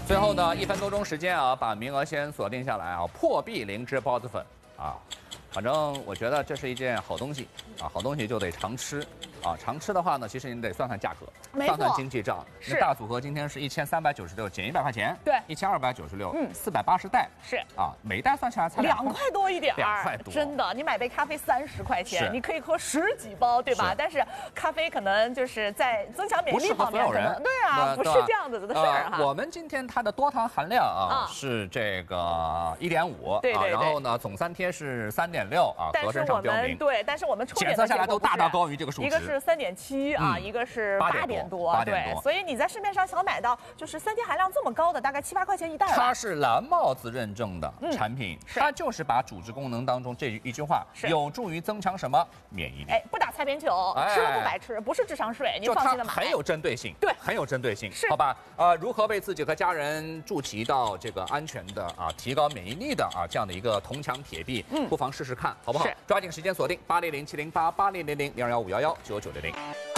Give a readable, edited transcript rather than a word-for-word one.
最后呢，1分多钟时间啊，把名额先锁定下来啊，破壁灵芝包子粉啊，反正我觉得这是一件好东西啊，好东西就得常吃啊，常吃的话呢，其实你得算算价格，算算经济账。那大组合今天是1396，减100块钱， 对 ，1296，480袋， 是啊，每袋算下来才 2块多一点 ，2块多， 真的，你买杯咖啡30块钱，你可以喝10几包，对吧？但是咖啡可能就是在增强免疫力方面，可能对啊，不是这样子的事儿哈。 我们今天它的多糖含量啊是这个1.5， 对， 然后呢总三贴是3.6啊，盒身上标明。 对，但是我们抽检测下来都大大高于这个数值， 一个是3.7啊，一个是8点多，对，所以你在市面上想买到就是3贴含量这么高的，大概7、8块钱一袋。 它是蓝帽子认证的产品，它就是把主治功能当中这一句话，有助于增强什么免疫力？ 哎，不打擦边球，吃了不白吃，不是智商税，你放心的买。 很有针对性， 对， 很有针对性， 是好吧？如何为自己和家人筑起到这个安全的啊，提高免疫力的啊这样的一个铜墙铁壁，不妨试试看，好不好？抓紧时间锁定80070880000115119900。